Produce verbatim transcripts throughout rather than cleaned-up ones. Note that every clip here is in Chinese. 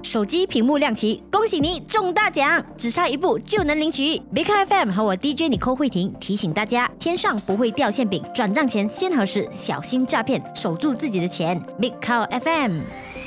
手机屏幕亮起，恭喜你中大奖，只差一步就能领取。Big Car F M 和我 D J 尼寇慧婷提醒大家，天上不会掉馅饼，转账前先核实，小心诈骗，守住自己的钱。Big Car F M。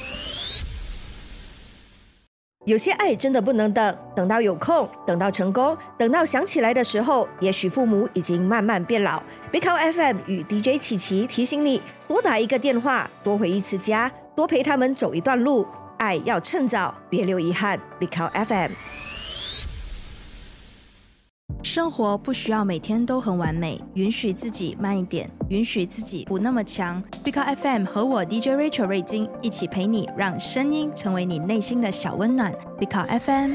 有些爱真的不能等，等到有空，等到成功，等到想起来的时候，也许父母已经慢慢变老。Big Car F M 与 D J 琪琪提醒你，多打一个电话，多回一次家，多陪他们走一段路，爱要趁早，别留遗憾。Big Car F M。 生活不需要每天都很完美，允许自己慢一点，允许自己不那么强。Big Car F M 和我 D J Rachel 瑞金一起陪你，让声音成为你内心的小温暖。Big Car F M。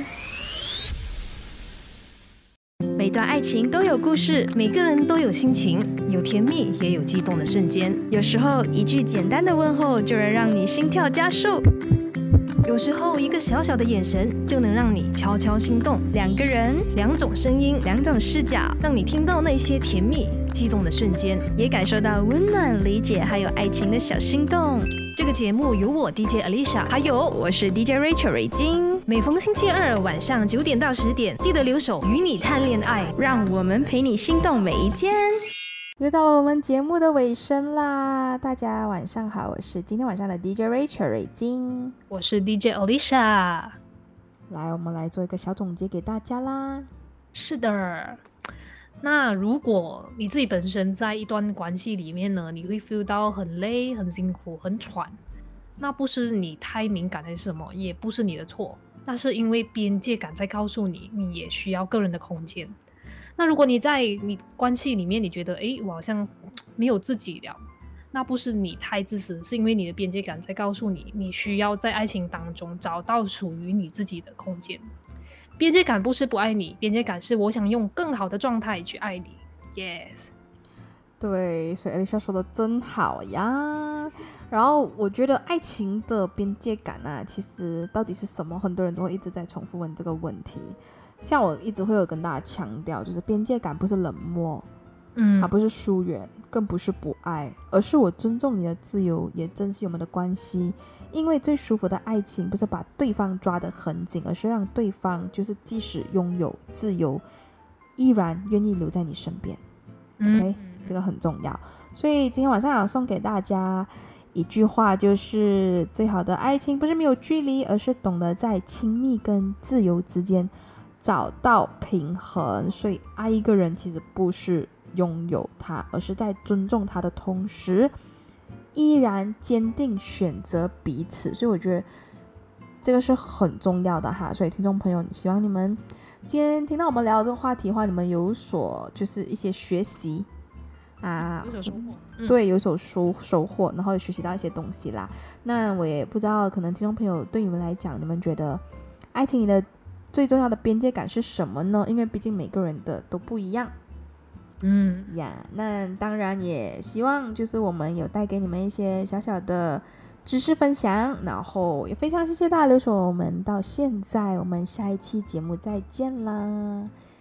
每段爱情都有故事， 每个人都有心情，有甜蜜也有激动的瞬间。 有时候一句简单的问候就能让你心跳加速， 有时候一个小小的眼神就能让你悄悄心动。 两个人， 两种声音， 两种视角， 让你听到那些甜蜜激动的瞬间， 也感受到温暖、理解还有爱情的小心动。 这个节目由我 D J Alicia 还有我是 D J Rachel 瑞金， 每逢星期二晚上九点到十点，记得留守与你谈恋爱， 让我们陪你心动每一天。 又到了我们节目的尾声啦，大家晚上好，我是今天晚上的 D J Rachel 瑞金， 我是 D J Alicia。 来，我们来做一个小总结给大家啦。 是的，那如果你自己本身在一段关系里面呢，你会 feel 到很累、很辛苦、很喘，那不是你太敏感还是什么，也不是你的错，那是因为边界感在告诉你，你也需要个人的空间。那如果你在你关系里面你觉得诶我好像没有自己了，那不是你太自私，是因为你的边界感在告诉你，你需要在爱情当中找到属于你自己的空间。边界感不是不爱你，边界感是我想用更好的状态去爱你。 Yes， 对，所以 Alicia 说的真好呀。然后我觉得爱情的边界感啊，其实到底是什么，很多人都会一直在重复问这个问题。像我一直会有跟大家强调，就是边界感不是冷漠， 嗯， 它不是疏远，更不是不爱，而是我尊重你的自由，也珍惜我们的关系。因为最舒服的爱情不是把对方抓得很紧，而是让对方就是即使拥有自由，依然愿意留在你身边。 嗯、 OK， 这个很重要。所以今天晚上要送给大家一句话，就是最好的爱情不是没有距离，而是懂得在亲密跟自由之间找到平衡。所以爱一个人其实不是拥有他，而是在尊重他的同时依然坚定选择彼此。所以我觉得这个是很重要的哈。所以听众朋友，希望你们今天听到我们聊这个话题的话，你们有所就是一些学习啊， 有所收获、嗯、 对，有所收收获，然后也学习到一些东西啦。那我也不知道，可能听众朋友对你们来讲，你们觉得爱情里的最重要的边界感是什么呢？因为毕竟每个人的都不一样。 嗯呀， yeah, 那当然也希望就是我们有带给你们一些小小的知识分享，然后也非常谢谢大家留守我们到现在，我们下一期节目再见啦，